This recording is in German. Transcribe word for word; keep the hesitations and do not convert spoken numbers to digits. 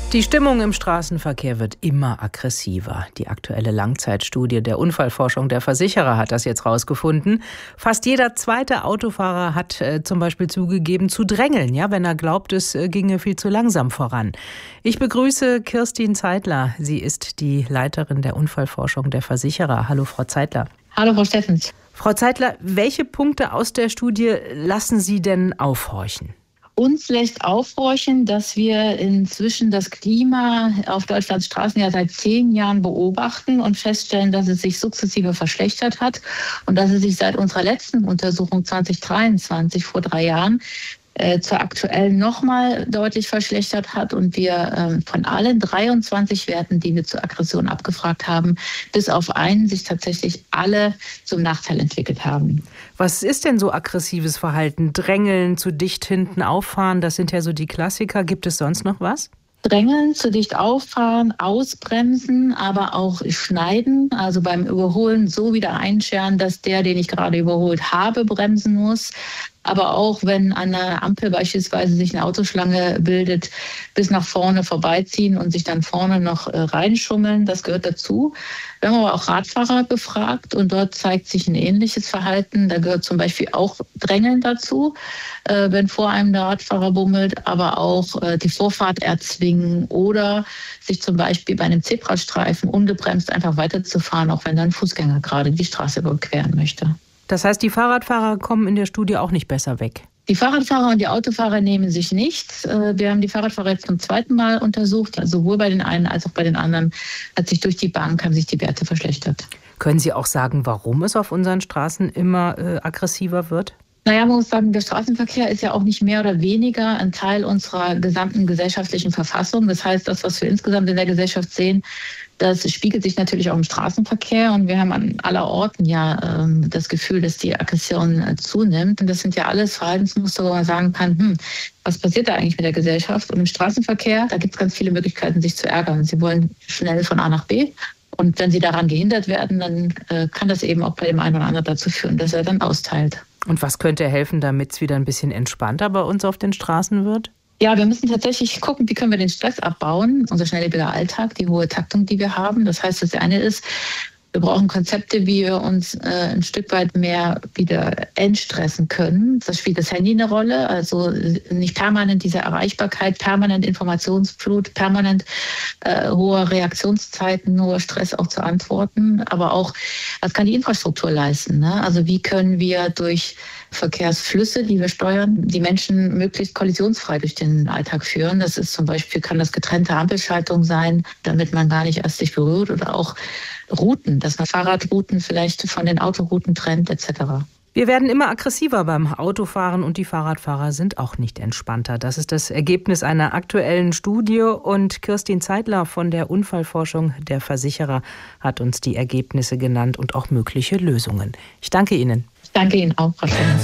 Die Stimmung im Straßenverkehr wird immer aggressiver. Die aktuelle Langzeitstudie der Unfallforschung der Versicherer hat das jetzt rausgefunden. Fast jeder zweite Autofahrer hat äh, zum Beispiel zugegeben, zu drängeln, ja, wenn er glaubt, es äh, ginge viel zu langsam voran. Ich begrüße Kirstin Zeitler. Sie ist die Leiterin der Unfallforschung der Versicherer. Hallo, Frau Zeitler. Hallo, Frau Steffens. Frau Zeitler, welche Punkte aus der Studie lassen Sie denn aufhorchen? Uns lässt aufhorchen, dass wir inzwischen das Klima auf Deutschlands Straßen ja seit zehn Jahren beobachten und feststellen, dass es sich sukzessive verschlechtert hat und dass es sich seit unserer letzten Untersuchung zwanzig dreiundzwanzig, vor drei Jahren, äh, zur aktuellen nochmal deutlich verschlechtert hat und wir äh, von allen dreiundzwanzig Werten, die wir zur Aggression abgefragt haben, bis auf einen sich tatsächlich alle zum Nachteil entwickelt haben. Was ist denn so aggressives Verhalten? Drängeln, zu dicht hinten auffahren, das sind ja so die Klassiker. Gibt es sonst noch was? Drängeln, zu dicht auffahren, ausbremsen, aber auch schneiden, also beim Überholen so wieder einscheren, dass der, den ich gerade überholt habe, bremsen muss. Aber auch wenn an der Ampel beispielsweise sich eine Autoschlange bildet, bis nach vorne vorbeiziehen und sich dann vorne noch äh, reinschummeln, das gehört dazu. Wir haben aber auch Radfahrer befragt und dort zeigt sich ein ähnliches Verhalten. Da gehört zum Beispiel auch Drängeln dazu, äh, wenn vor einem der Radfahrer bummelt, aber auch äh, die Vorfahrt erzwingen oder sich zum Beispiel bei einem Zebrastreifen ungebremst einfach weiterzufahren, auch wenn dann ein Fußgänger gerade die Straße überqueren möchte. Das heißt, die Fahrradfahrer kommen in der Studie auch nicht besser weg? Die Fahrradfahrer und die Autofahrer nehmen sich nichts. Wir haben die Fahrradfahrer jetzt zum zweiten Mal untersucht. Sowohl bei den einen als auch bei den anderen hat sich durch die Bank haben sich die Werte verschlechtert. Können Sie auch sagen, warum es auf unseren Straßen immer äh, aggressiver wird? Naja, man muss sagen, der Straßenverkehr ist ja auch nicht mehr oder weniger ein Teil unserer gesamten gesellschaftlichen Verfassung. Das heißt, das, was wir insgesamt in der Gesellschaft sehen, das spiegelt sich natürlich auch im Straßenverkehr. Und wir haben an aller Orten ja ähm, das Gefühl, dass die Aggression äh, zunimmt. Und das sind ja alles Verhaltensmuster, wo man sagen kann, hm, was passiert da eigentlich mit der Gesellschaft? Und im Straßenverkehr, da gibt es ganz viele Möglichkeiten, sich zu ärgern. Sie wollen schnell von A nach B. Und wenn sie daran gehindert werden, dann äh, kann das eben auch bei dem einen oder anderen dazu führen, dass er dann austeilt. Und was könnte helfen, damit es wieder ein bisschen entspannter bei uns auf den Straßen wird? Ja, wir müssen tatsächlich gucken, wie können wir den Stress abbauen, unser schnelllebiger Alltag, die hohe Taktung, die wir haben. Das heißt, das eine ist, wir brauchen Konzepte, wie wir uns äh, ein Stück weit mehr wieder entstressen können. Das spielt das Handy eine Rolle, also nicht permanent diese Erreichbarkeit, permanent Informationsflut, permanent äh, hohe Reaktionszeiten, hoher Stress auch zu antworten. Aber auch, was kann die Infrastruktur leisten? Ne? Also wie können wir durch Verkehrsflüsse, die wir steuern, die Menschen möglichst kollisionsfrei durch den Alltag führen. Das ist zum Beispiel, kann das getrennte Ampelschaltung sein, damit man gar nicht erst sich berührt, oder auch Routen, dass man Fahrradrouten vielleicht von den Autorouten trennt et cetera. Wir werden immer aggressiver beim Autofahren und die Fahrradfahrer sind auch nicht entspannter. Das ist das Ergebnis einer aktuellen Studie und Kirstin Zeitler von der Unfallforschung der Versicherer hat uns die Ergebnisse genannt und auch mögliche Lösungen. Ich danke Ihnen. Ich danke Ihnen auch, Frau Steffens.